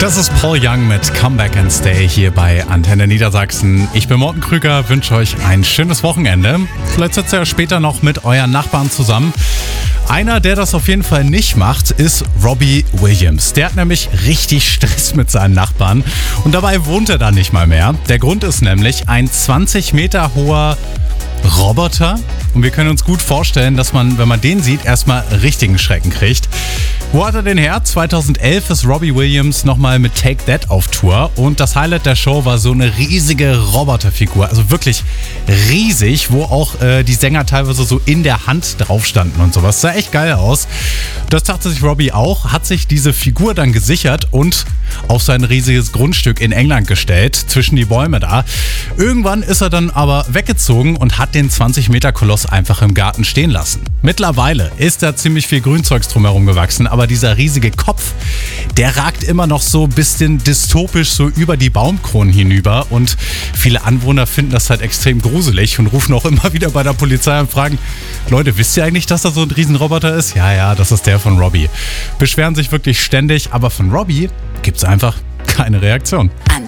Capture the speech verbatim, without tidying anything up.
Das ist Paul Young mit Come Back and Stay hier bei Antenne Niedersachsen. Ich bin Morten Krüger, wünsche euch ein schönes Wochenende. Vielleicht sitzt ihr ja später noch mit euren Nachbarn zusammen. Einer, der das auf jeden Fall nicht macht, ist Robbie Williams. Der hat nämlich richtig Stress mit seinen Nachbarn und dabei wohnt er da nicht mal mehr. Der Grund ist nämlich ein zwanzig Meter hoher Roboter und wir können uns gut vorstellen, dass man, wenn man den sieht, erstmal richtigen Schrecken kriegt. Wo hat er den her? zweitausendelf ist Robbie Williams nochmal mit Take That auf Tour und das Highlight der Show war so eine riesige Roboterfigur, also wirklich riesig, wo auch äh, die Sänger teilweise so in der Hand drauf standen und sowas. Sah echt geil aus. Das dachte sich Robbie auch, hat sich diese Figur dann gesichert und auf sein riesiges Grundstück in England gestellt, zwischen die Bäume da. Irgendwann ist er dann aber weggezogen und hat den zwanzig Meter Koloss einfach im Garten stehen lassen. Mittlerweile ist da ziemlich viel Grünzeugs drumherum gewachsen, aber dieser riesige Kopf, der ragt immer noch so ein bisschen dystopisch so über die Baumkronen hinüber und viele Anwohner finden das halt extrem gruselig und rufen auch immer wieder bei der Polizei und fragen, Leute, wisst ihr eigentlich, dass da so ein Riesenroboter ist? Ja, ja, das ist der von Robbie. Beschweren sich wirklich ständig, aber von Robbie gibt's einfach keine Reaktion. An